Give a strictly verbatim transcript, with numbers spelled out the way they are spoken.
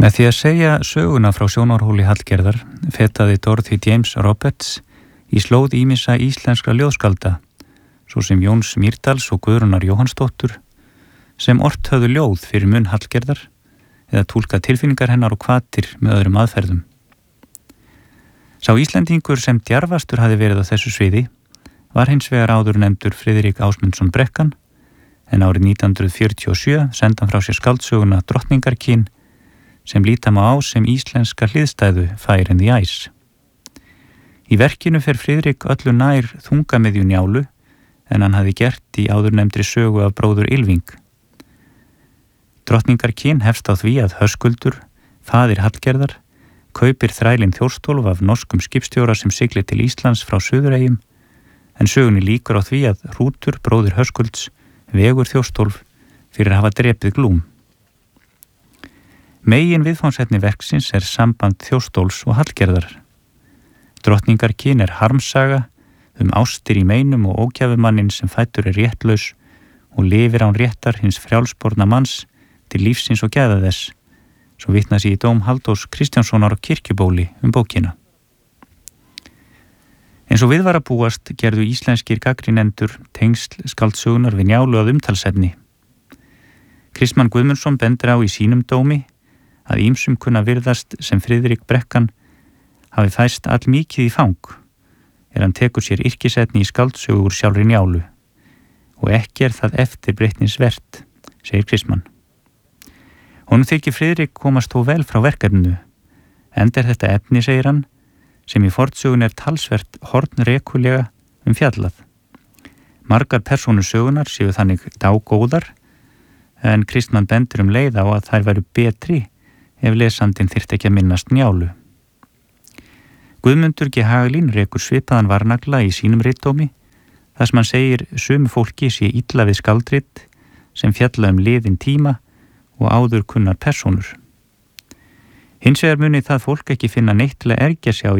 Með því að segja söguna frá sjónarhóli Hallgerðar fetaði Dorothy James Roberts í slóð ýmissa íslenskra ljóðskálda, svo sem Jóns Mýrdals og Guðrúnar Jóhannsdóttur, sem ort höfðu ljóð fyrir munn Hallgerðar eða túlkað tilfinningar hennar og hvatir með öðrum aðferðum. Sá Íslendingur sem djarfastur hafi verið á þessu sviði var hins vegar áður nefndur Friðrik Ásmundsson Brekkan, en árið nítján hundruð fjörutíu og sjö sendi hann frá sér skáldsöguna Drottningarkyn sem líta má á sem íslenska hliðstæðu Fire in the Ice. Í verkinu fer Friðrik öllu nær þungamiðju Njálu en hann hafi gert í áðurnefndri sögu af bróður Ylfing. Drottningarkyn hefst á því að Höskuldur, faðir Hallgerðar, kaupir þrælinn Þjórstólf af norskum skipstjóra sem siglir til Íslands frá Suðureyjum, en sögunni líkur á því að Hrútur, bróðir Höskulds, vegur Þjórstólf fyrir að hafa drepið Glúm. Megin viðfangsefni verksins er samband Þjórstólfs og Hallgerðar. Drottningarkyn er harmsaga um ástir í meinum og ógæfumanninn sem fæddur er réttlaus og lifir án réttar hins frjálsborna manns til lífsins og gæða þess, svo vitna sig í dóm Halldórs Kristjánssonar á Kirkjubóli um bókina. Eins og við var að búast gerðu íslenskir gagnrýnendur tengsl skáldsögunar við Njálu að umtalsefni. Kristmann Guðmundsson bendir á í sínum dómi að ýmsum kunna virðast sem Friðrik Brekkan hafi fæst all mikið í fang, er hann tekur sér yrkisefni í skáldsögu úr sjálfri Njálu, og ekki er það eftirbreytnisvert, segir Kristmann. Honum þykir Friðrik komast þó vel frá verkefninu, enda er þetta efni, segir hann, sem í fornsögun er talsvert hornrekulega um fjallað. Margar persónur sögunar séu þannig dágóðar, en Kristmann bendur um leið á að þær væru betri ef lesandinn þyrfti ekki að minnast Njálu. Guðmundur G. Hagalín rekur svipaðan varnagla í sínum ritdómi, þar sem hann segir sömu fólki sé illa við skaldrit sem fjalla um liðin tíma og áður kunnar persónur. Hins vegar muni það fólk ekki finna neitt til að ergja sig á